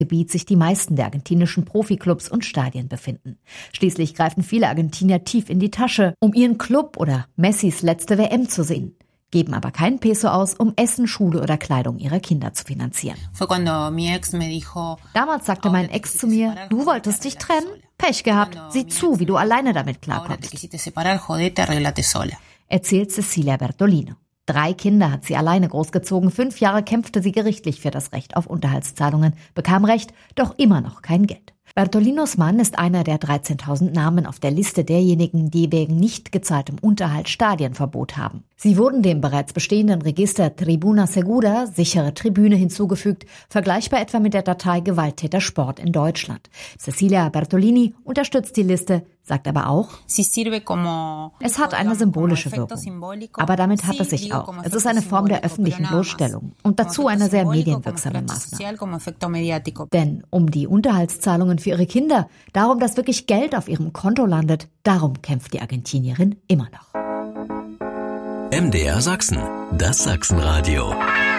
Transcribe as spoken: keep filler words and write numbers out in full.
Gebiet sich die meisten der argentinischen Profiklubs und Stadien befinden. Schließlich greifen viele Argentinier tief in die Tasche, um ihren Club oder Messis letzte W M zu sehen, geben aber keinen Peso aus, um Essen, Schule oder Kleidung ihrer Kinder zu finanzieren. Damals sagte mein Ex zu mir, du wolltest dich trennen? Pech gehabt, sieh zu, wie du alleine damit klarkommst, erzählt Cecilia Bertolino. Drei Kinder hat sie alleine großgezogen, fünf Jahre kämpfte sie gerichtlich für das Recht auf Unterhaltszahlungen, bekam Recht, doch immer noch kein Geld. Bertolinos Mann ist einer der dreizehntausend Namen auf der Liste derjenigen, die wegen nicht gezahltem Unterhalt Stadienverbot haben. Sie wurden dem bereits bestehenden Register Tribuna Segura, sichere Tribüne, hinzugefügt, vergleichbar etwa mit der Datei Gewalttäter Sport in Deutschland. Cecilia Bertolini unterstützt die Liste, sagt aber auch, es hat eine symbolische Wirkung. Aber damit hat es sich auch. Es ist eine Form der öffentlichen Bloßstellung und dazu eine sehr medienwirksame Maßnahme. Denn um die Unterhaltszahlungen für ihre Kinder, darum, dass wirklich Geld auf ihrem Konto landet, darum kämpft die Argentinierin immer noch. M D R Sachsen, das Sachsenradio.